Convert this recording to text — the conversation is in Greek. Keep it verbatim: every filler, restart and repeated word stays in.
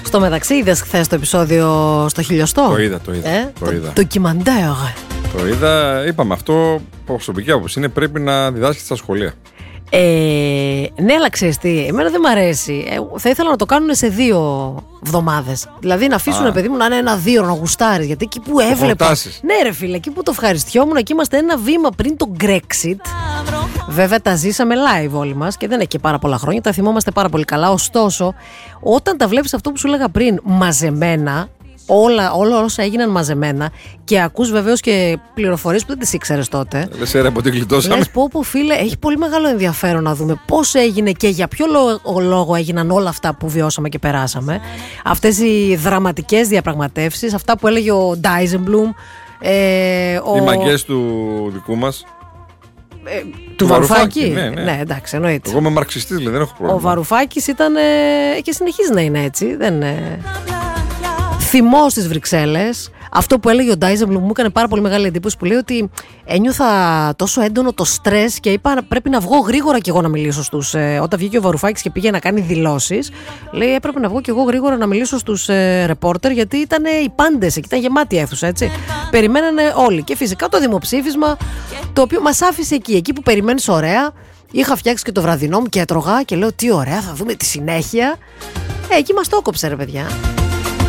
Στο μεταξύ, είδες χθες το επεισόδιο στο χιλιοστό? Το είδα, το είδα. Ε? Το, το είδα. ντοκιμαντέρ. Το είδα, είπαμε αυτό, προσωπική άποψη είναι, πρέπει να διδάσκει στα σχολεία. Ε, ναι, αλλά ξέρεις τι, εμένα δεν μ' αρέσει. Ε, θα ήθελα να το κάνουν σε δύο εβδομάδες. Δηλαδή να αφήσουν, Α. παιδί μου, να είναι ένα δύο να γουστάρεις. Γιατί εκεί που έβλεπα. Χορτάσεις. Ναι, ρε φίλε, εκεί που το ευχαριστιόμουν, εκεί είμαστε ένα βήμα πριν το Brexit. Βέβαια τα ζήσαμε live όλοι μας και δεν έχει και πάρα πολλά χρόνια. Τα θυμόμαστε πάρα πολύ καλά. Ωστόσο, όταν τα βλέπεις αυτό που σου έλεγα πριν μαζεμένα, όλα, όλα όσα έγιναν μαζεμένα, και ακούς βεβαίως και πληροφορίες που δεν τις ήξερες τότε. Λες, ρε, από την γλιτώσαμε. Λες, πω πω φίλε, έχει πολύ μεγάλο ενδιαφέρον να δούμε πώς έγινε και για ποιο λόγο, λόγο έγιναν όλα αυτά που βιώσαμε και περάσαμε. Αυτές οι δραματικές διαπραγματεύσεις, αυτά που έλεγε ο Ντάιζενμπλουμ. Ε, ο... Οι μαγκές του δικού μας. Ε, του Βαρουφάκη. Ναι, ναι. ναι, εντάξει, εννοείται. Εγώ είμαι μαρξιστής, δηλαδή, δεν έχω πρόβλημα. Ο Βαρουφάκης ήταν ε, και συνεχίζει να είναι έτσι. Δεν, ε... θυμός στις Βρυξέλλες. Αυτό που έλεγε ο Ντάιζενμπλουμ μου έκανε πάρα πολύ μεγάλη εντύπωση, που λέει ότι ένιωθα τόσο έντονο το στρες και είπα πρέπει να βγω γρήγορα κι εγώ να μιλήσω στους. Ε, όταν βγήκε ο Βαρουφάκης και πήγε να κάνει δηλώσεις, λέει έπρεπε να βγω κι εγώ γρήγορα να μιλήσω στους ε, ρεπόρτερ, γιατί ήταν ε, οι πάντες εκεί, ήταν γεμάτη αίθουσα, έτσι. Περιμένανε όλοι. Και φυσικά το δημοψήφισμα, το οποίο μας άφησε εκεί, εκεί που περιμένεις ωραία. Είχα φτιάξει και το βραδινό μου και έτρωγα και λέω τι ωραία, θα δούμε τη συνέχεια. Ε, εκεί μας το έκοψε, ρε παιδιά.